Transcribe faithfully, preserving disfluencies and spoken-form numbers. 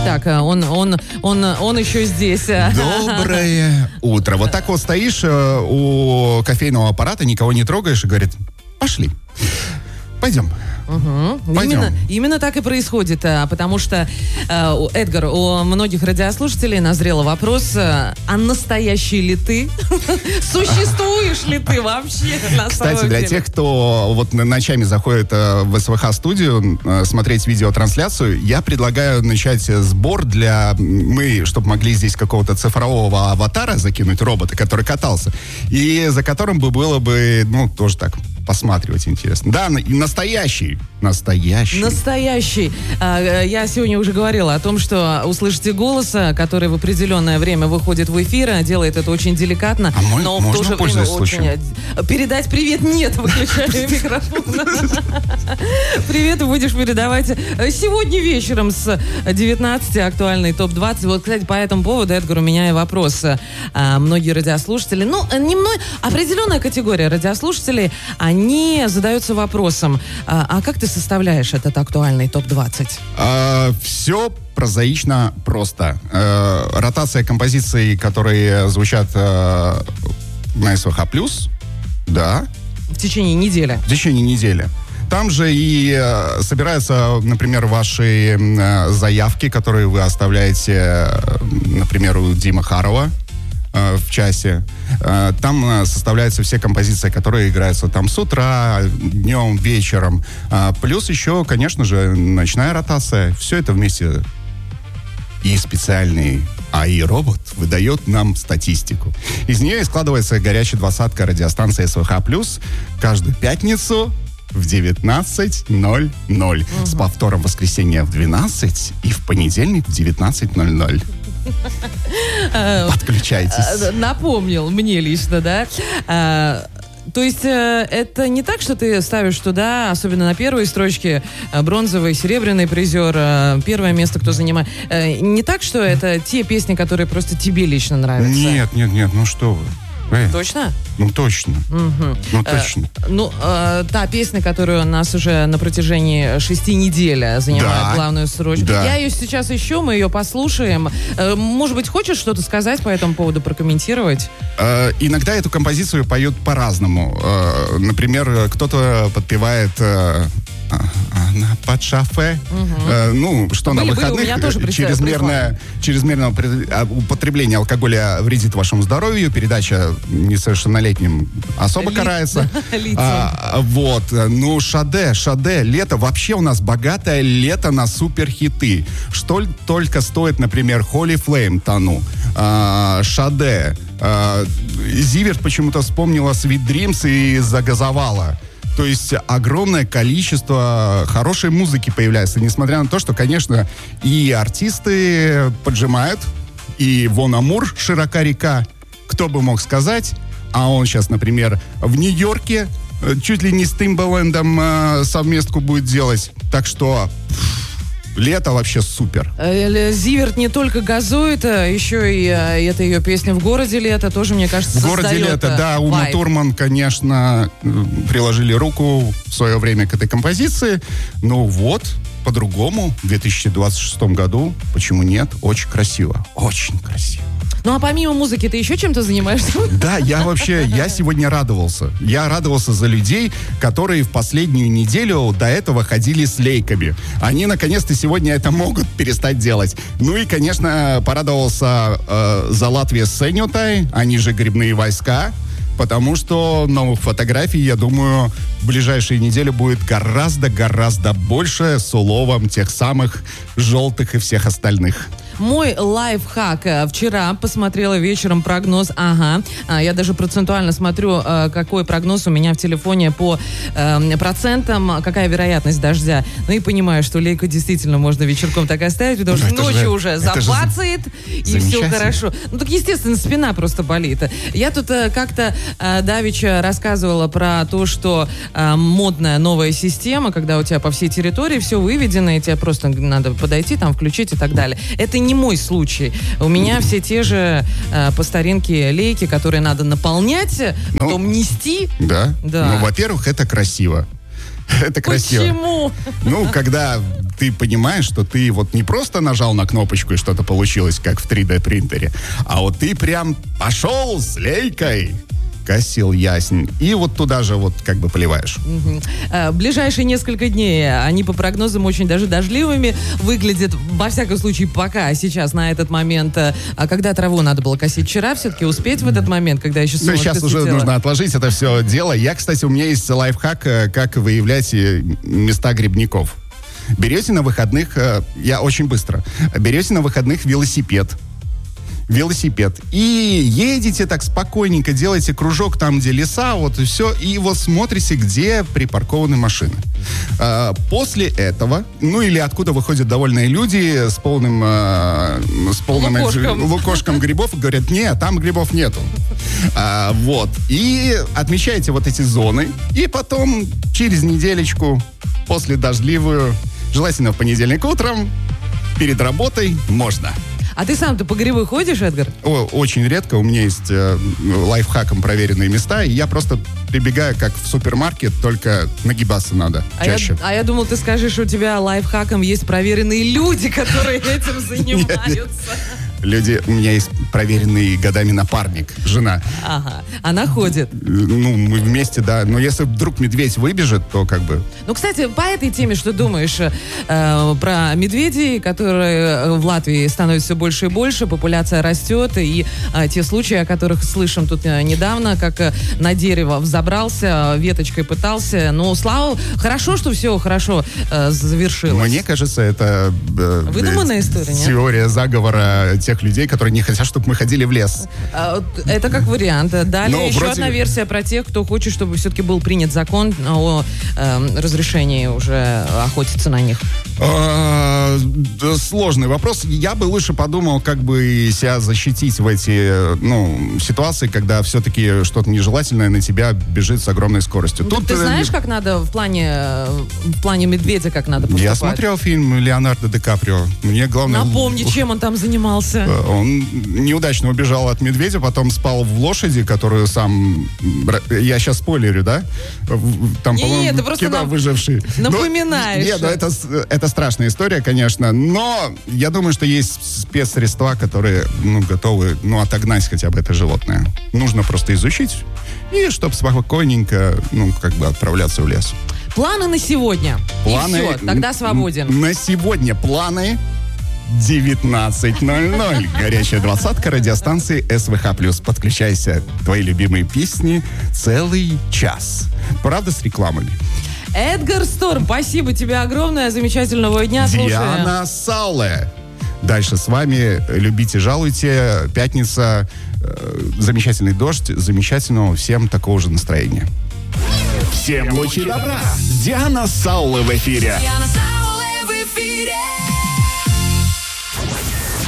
Так, он, он, он, он еще здесь. Доброе утро. Вот так вот стоишь у кофейного аппарата, никого не трогаешь и говорит, пошли. Пойдем. Угу. Именно, именно так и происходит, потому что, э, Эдгар, у многих радиослушателей назрел вопрос, а настоящий ли ты? Существуешь ли ты вообще? Кстати, для тех, кто вот ночами заходит в СВХ-студию смотреть видеотрансляцию, я предлагаю начать сбор для... Мы, чтобы могли здесь какого-то цифрового аватара закинуть, робота, который катался, и за которым бы было бы, ну, тоже так... посматривать интересно. Да, настоящий. Настоящий. Настоящий. Я сегодня уже говорила о том, что услышите голос, который в определенное время выходит в эфир, делает это очень деликатно, а мой, но в то же время очень... Передать привет нет, выключаю микрофон. Привет будешь передавать сегодня вечером с девятнадцати актуальный топ двадцать. Вот, кстати, по этому поводу, Эдгар, у меня и вопрос. Многие радиослушатели, ну, не мной, определенная категория радиослушателей, они задаются вопросом, а, а как ты составляешь этот актуальный топ двадцать? А, все прозаично просто. А, ротация композиций, которые звучат а, на СВХ+, да. В течение недели? В течение недели. Там же и э, собираются, например, ваши э, заявки, которые вы оставляете, э, например, у Димы Харова э, в часе. Э, там э, составляются все композиции, которые играются там с утра, днем, вечером. Э, плюс еще, конечно же, ночная ротация. Все это вместе. И специальный эй ай-робот выдает нам статистику. Из нее складывается горячая двадцатка радиостанции СВХ+, каждую пятницу в девятнадцать ноль ноль. Угу. С повтором в воскресенье в двенадцать и в понедельник в девятнадцать ноль ноль. Подключайтесь. Напомнил мне лично, да? То есть это не так, что ты ставишь туда, особенно на первой строчке, бронзовый, серебряный призер, первое место, кто занимает. Не так, что это те песни, которые просто тебе лично нравятся? Нет, нет, нет, ну что вы. Эй, точно? Ну, точно. Угу. Ну, точно. Э, ну, э, та песня, которую у нас уже на протяжении шести недель занимает да. главную строчку. Да. Я ее сейчас ищу, мы ее послушаем. Э, может быть, хочешь что-то сказать по этому поводу, прокомментировать? Э, иногда эту композицию поют по-разному. Э, например, кто-то подпевает... Э, Она под шофе. Угу. Э, ну, что были, на выходных были, чрезмерное, чрезмерное употребление алкоголя вредит вашему здоровью. Передача несовершеннолетним особо Ли... карается. а, вот. Ну, Шаде, Шаде, лето. Вообще у нас богатое лето на суперхиты. Что только стоит, например, Holy Flame Тану. А, Шаде. А, Зиверт почему-то вспомнила Sweet Dreams и загазовала. То есть огромное количество хорошей музыки появляется, несмотря на то, что, конечно, и артисты поджимают, и Вон Амур, широка река, кто бы мог сказать, а он сейчас, например, в Нью-Йорке чуть ли не с Тимбалендом э, совместку будет делать, так что... Лето вообще супер. Зиверт не только газует, еще и это ее песня «В городе лето» тоже, мне кажется, В городе лето, да. вайб. Ума Турман, конечно, приложили руку в свое время к этой композиции. Ну вот, по-другому, в две тысячи двадцать шестом году, почему нет, очень красиво. Очень красиво. Ну, а помимо музыки ты еще чем-то занимаешься? Да, я вообще, я сегодня радовался. Я радовался за людей, которые в последнюю неделю до этого ходили с лейками. Они, наконец-то, сегодня это могут перестать делать. Ну и, конечно, порадовался э, за Латвию Сеньотай, они же грибные войска, потому что новых фотографий, я думаю, в ближайшие недели будет гораздо-гораздо больше с уловом тех самых желтых и всех остальных. Мой лайфхак. Вчера посмотрела вечером прогноз. Ага. Я даже процентуально смотрю, какой прогноз у меня в телефоне по э, процентам, какая вероятность дождя. Ну и понимаю, что лейку действительно можно вечерком так оставить, потому что ночью же, уже забацает, и все хорошо. Ну так, естественно, спина просто болит. Я тут э, как-то э, давеча рассказывала про то, что э, модная новая система, когда у тебя по всей территории все выведено, и тебе просто надо подойти, там, включить и так далее. Это не мой случай. У меня все те же э, по старинке лейки, которые надо наполнять, потом ну, нести. Да. да. Ну, во-первых, это красиво. Это красиво. Почему? Ну, когда ты понимаешь, что ты вот не просто нажал на кнопочку и что-то получилось, как в три дэ принтере, а вот ты прям пошел с лейкой, косил ясень, и вот туда же вот как бы поливаешь. Угу. А, ближайшие несколько дней, они по прогнозам очень даже дождливыми выглядят, во всяком случае, пока сейчас на этот момент. А когда траву надо было косить вчера, все-таки успеть в этот момент, когда еще солнце Ну, сейчас светило? уже нужно отложить это все дело. Я, кстати, у меня есть лайфхак, как выявлять места грибников. Берете на выходных, я очень быстро, берете на выходных велосипед, велосипед. И едете так спокойненько, делаете кружок там, где леса, вот и все, и вот смотрите, где припаркованы машины. А, после этого, ну или откуда выходят довольные люди с полным, а, с полным лукошком. лукошком грибов, и говорят, нет, там грибов нету. А, вот. И отмечаете вот эти зоны, и потом через неделечку, после дождливую, желательно в понедельник утром, перед работой можно. А ты сам-то по грибы ходишь, Эдгар? О, очень редко. У меня есть э, лайфхаком проверенные места, и я просто прибегаю как в супермаркет, только нагибаться надо а чаще. Я, а я думал, ты скажешь, у тебя лайфхаком есть проверенные люди, которые этим занимаются. Люди, у меня есть проверенный годами напарник, жена. Ага, она ходит. Ну, мы вместе, да. Но если вдруг медведь выбежит, то как бы... Ну, кстати, по этой теме, что думаешь э, про медведей, которые в Латвии становятся все больше и больше, популяция растет, и э, те случаи, о которых слышим тут э, недавно, как э, на дерево взобрался, веточкой пытался. Ну, слава, хорошо, что все хорошо э, завершилось. Мне кажется, это... Э, Выдуманная история, нет? Теория заговора тех людей, которые не хотят, чтобы мы ходили в лес. Это как вариант. Далее Но еще вроде... одна версия про тех, кто хочет, чтобы все-таки был принят закон о э, разрешении уже охотиться на них. А, да, сложный вопрос. Я бы лучше подумал, как бы себя защитить в эти, ну, ситуации, когда все-таки что-то нежелательное на тебя бежит с огромной скоростью. Тут, ты знаешь, как надо в плане, в плане медведя, как надо поступать? Я смотрел фильм Леонардо Ди Каприо. Мне главное... Напомни, чем он там занимался. Он неудачно убежал от медведя, потом спал в лошади, которую сам... Я сейчас спойлерю, да? Там, не, по-моему, не, кино «Выживший». Напоминаешь. Нет, ну это, это страшная история, конечно, но я думаю, что есть спецсредства, которые, ну, готовы, ну, отогнать хотя бы это животное. Нужно просто изучить, и чтобы спокойненько, ну, как бы отправляться в лес. Планы на сегодня. Планы... И все, тогда свободен. На сегодня планы... девятнадцать ноль ноль. Горячая двадцатка радиостанции эс вэ ха плюс. Подключайся. Твои любимые песни целый час. Правда, с рекламами. Эдгар Сторм, спасибо тебе огромное. Замечательного дня. Диана Сауле. Дальше с вами. Любите, жалуйте. Пятница. Э, замечательный дождь. Замечательного всем такого же настроения. Всем лучи добра. Диана Сауле в эфире.